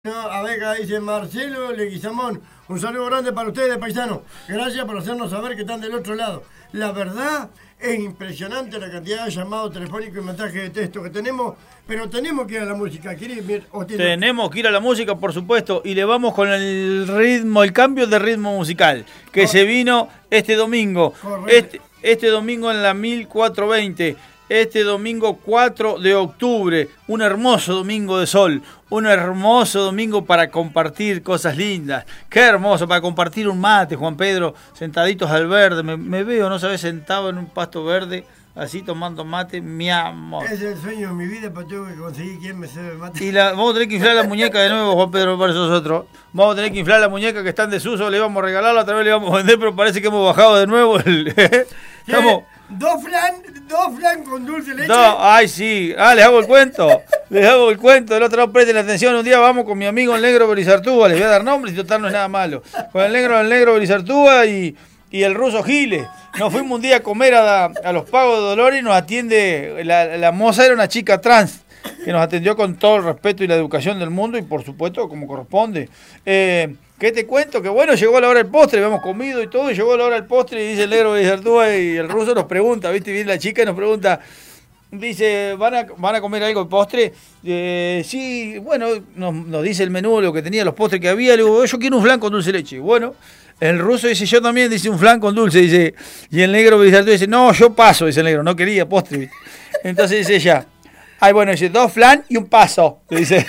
No, a ver, acá dice Marcelo Leguizamón. Un saludo grande para ustedes, paisanos. Gracias por hacernos saber que están del otro lado. La verdad es impresionante la cantidad de llamados telefónicos y mensajes de texto que tenemos, pero tenemos que ir a la música. Tenemos que ir a la música, por supuesto, y le vamos con el ritmo, el cambio de ritmo musical que se vino este domingo. Este domingo en la 1420. Este domingo 4 de octubre, un hermoso domingo de sol, un hermoso domingo para compartir cosas lindas. Qué hermoso, para compartir un mate, Juan Pedro, sentaditos al verde. Me veo, ¿no sabes? Sentado en un pasto verde, así tomando mate, mi amor. Es el sueño de mi vida, pero tengo que conseguir quien me sirve el mate. Y vamos a tener que inflar la muñeca de nuevo, Juan Pedro, para nosotros. Vamos a tener que inflar la muñeca que está en desuso, le íbamos a regalarla, otra vez le íbamos a vender, pero parece que hemos bajado de nuevo. Estamos... Dos flan con dulce leche. Ay, sí. Les hago el cuento. Les hago el cuento. Del otro lado, presten atención. Un día vamos con mi amigo el negro Berizartúa. Les voy a dar nombres y total no es nada malo. Con el negro Berizartúa y el ruso Giles. Nos fuimos un día a comer a los Pagos de Dolores y nos atiende. La moza era una chica trans que nos atendió con todo el respeto y la educación del mundo y por supuesto como corresponde. ¿Qué te cuento? Que bueno, llegó la hora del postre, habíamos comido y todo, y llegó la hora del postre y dice el negro Berizartúa y el ruso nos pregunta, ¿viste? Viene la chica y nos pregunta, dice, ¿van a comer algo de postre? Sí, bueno, nos dice el menú, lo que tenía, los postres que había, le digo, yo quiero un flan con dulce de leche. Bueno, el ruso dice, yo también, dice, un flan con dulce, dice, y el negro Berizartúa dice, no, yo paso, dice el negro, no quería postre, ¿viste? Entonces dice ella, ay, bueno, dice, 2 flan y un paso, le dice.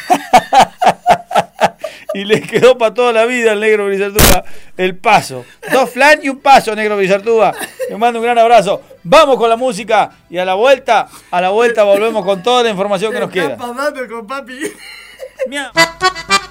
Y le quedó para toda la vida al negro Berizartúa el paso. 2 flan y un paso, negro Berizartúa. Te mando un gran abrazo. Vamos con la música y a la vuelta volvemos con toda la información que nos queda. Con papi. Miau.